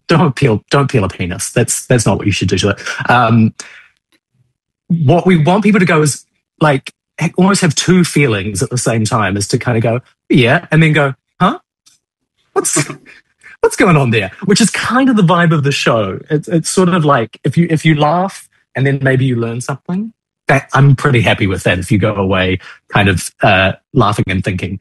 don't peel a penis. That's not what you should do to it. What we want people to go is like almost have two feelings at the same time, is to kind of go, yeah, and then go, huh? What's going on there? Which is kind of the vibe of the show. It's sort of like if you laugh and then maybe you learn something, that I'm pretty happy with that. If you go away kind of laughing and thinking,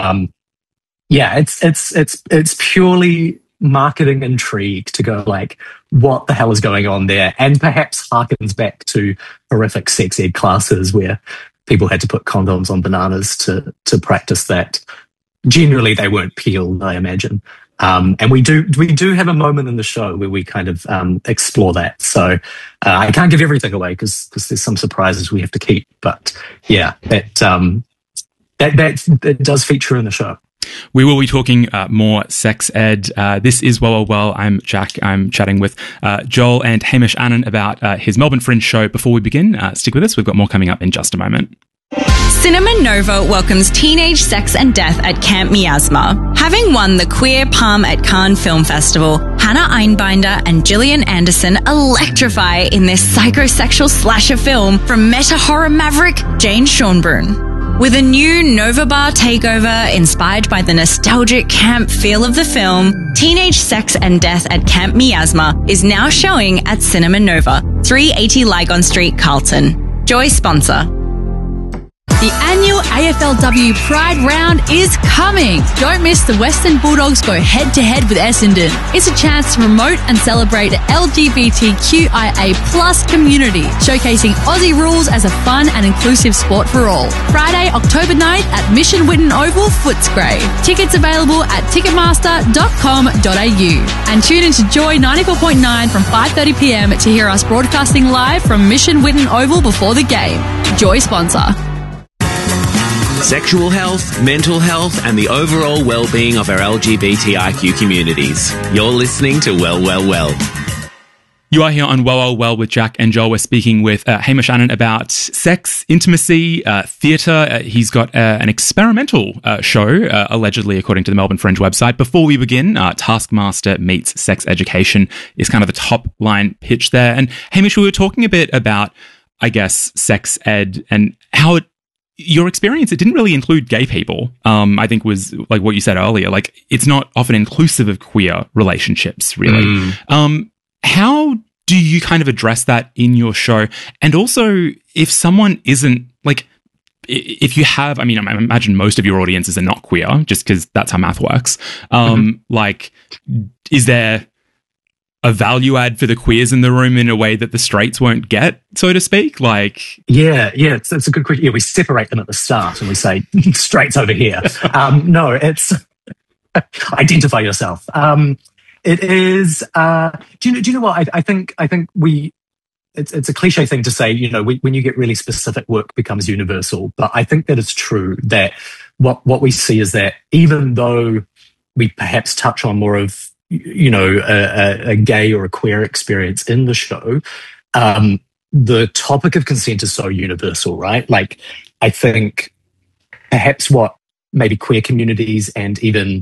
it's purely marketing intrigue to go like, what the hell is going on there? And perhaps harkens back to horrific sex ed classes where people had to put condoms on bananas to practice that. Generally, they weren't peeled, I imagine. And we do have a moment in the show where we kind of explore that. So I can't give everything away because there's some surprises we have to keep. But yeah, that does feature in the show. We will be talking more sex ed. This is Well. I'm Jack. I'm chatting with Joel and Hamish Annan about his Melbourne Fringe show. Before we begin, stick with us. We've got more coming up in just a moment. Cinema Nova welcomes teenage sex and death at Camp Miasma. Having won the Queer Palm at Cannes Film Festival, Hannah Einbinder and Gillian Anderson electrify in this psychosexual slasher film from meta-horror maverick Jane Schonbrun. With a new Nova Bar takeover inspired by the nostalgic camp feel of the film, Teenage Sex and Death at Camp Miasma is now showing at Cinema Nova, 380 Lygon Street, Carlton. Joy sponsor. The annual AFLW Pride Round is coming. Don't miss the Western Bulldogs go head-to-head with Essendon. It's a chance to promote and celebrate the LGBTQIA+ community, showcasing Aussie rules as a fun and inclusive sport for all. Friday, October 9th at Mission Whitten Oval, Footscray. Tickets available at ticketmaster.com.au. And tune into Joy 94.9 from 5:30pm to hear us broadcasting live from Mission Whitten Oval before the game. Joy sponsor. Sexual health, mental health, and the overall well-being of our LGBTIQ communities. You're listening to Well. You are here on Well with Jack and Joel. We're speaking with Hamish Annan about sex, intimacy, theatre. He's got an experimental show, allegedly, according to the Melbourne Fringe website. Before we begin, Taskmaster meets sex education is kind of the top line pitch there. And Hamish, we were talking a bit about, I guess, sex ed and how your experience, it didn't really include gay people, I think was like what you said earlier. Like, it's not often inclusive of queer relationships, really. How do you kind of address that in your show? And also, if someone isn't, like, if you have, I mean, I imagine most of your audiences are not queer, just because that's how math works. Like, is there a value add for the queers in the room in a way that the straights won't get, so to speak? Like, yeah, it's a good question. Yeah, we separate them at the start and we say straights over here. No, it's identify yourself. It is. Do you know what? I think we. It's a cliche thing to say. You know, when you get really specific, work becomes universal. But I think that it's true that what we see is that even though we perhaps touch on more of, you know, a gay or a queer experience in the show, the topic of consent is so universal, right? Like, I think perhaps what maybe queer communities and even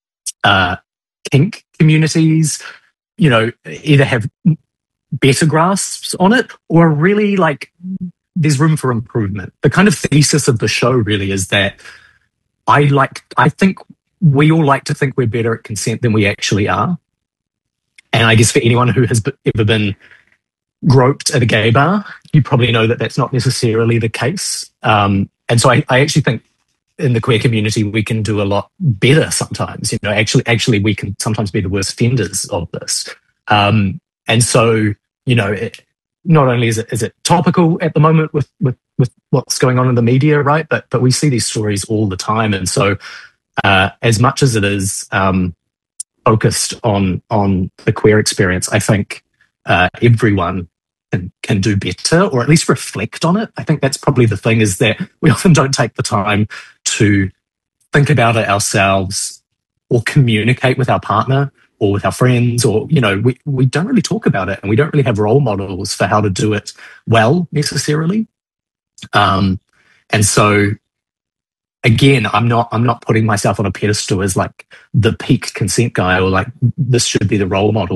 kink communities, you know, either have better grasps on it or really, like, there's room for improvement. The kind of thesis of the show really is that I think we all like to think we're better at consent than we actually are. And I guess for anyone who has ever been groped at a gay bar, you probably know that that's not necessarily the case. And so I actually think in the queer community, we can do a lot better sometimes. You know, actually we can sometimes be the worst offenders of this. And so, you know, not only is it topical at the moment with what's going on in the media, right? But we see these stories all the time. And so, as much as it is focused on the queer experience, I think everyone can do better, or at least reflect on it. I think that's probably the thing, is that we often don't take the time to think about it ourselves or communicate with our partner or with our friends, or, you know, we don't really talk about it, and we don't really have role models for how to do it well necessarily. And so, again, I'm not putting myself on a pedestal as like the peak consent guy, or like this should be the role model.